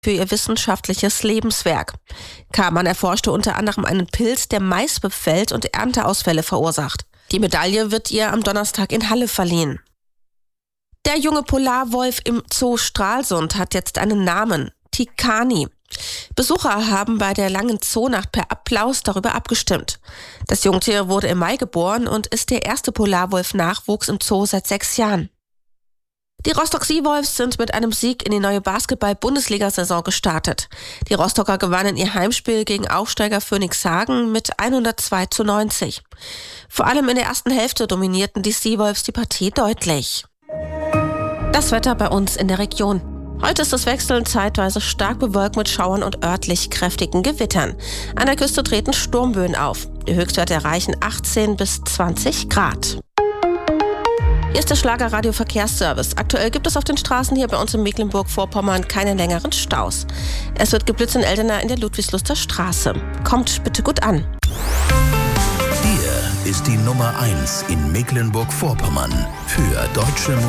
für ihr wissenschaftliches Lebenswerk. Kamann erforschte unter anderem einen Pilz, der Mais befällt und Ernteausfälle verursacht. Die Medaille wird ihr am Donnerstag in Halle verliehen. Der junge Polarwolf im Zoo Stralsund hat jetzt einen Namen: Tikani. Besucher haben bei der langen Zoonacht per Applaus darüber abgestimmt. Das Jungtier wurde im Mai geboren und ist der erste Polarwolf-Nachwuchs im Zoo seit 6 Jahren. Die Rostock Seawolves sind mit einem Sieg in die neue Basketball-Bundesliga-Saison gestartet. Die Rostocker gewannen ihr Heimspiel gegen Aufsteiger Phönixhagen mit 102:90. Vor allem in der ersten Hälfte dominierten die Seawolves die Partie deutlich. Das Wetter bei uns in der Region. Heute ist es wechselnd zeitweise stark bewölkt mit Schauern und örtlich kräftigen Gewittern. An der Küste treten Sturmböen auf. Die Höchstwerte erreichen 18 bis 20 Grad. Hier ist der Schlager-Radio Verkehrsservice. Aktuell gibt es auf den Straßen hier bei uns in Mecklenburg-Vorpommern keine längeren Staus. Es wird geblitzt in Eldena in der Ludwigsluster Straße. Kommt bitte gut an. Hier ist die Nummer 1 in Mecklenburg-Vorpommern für deutsche Musik.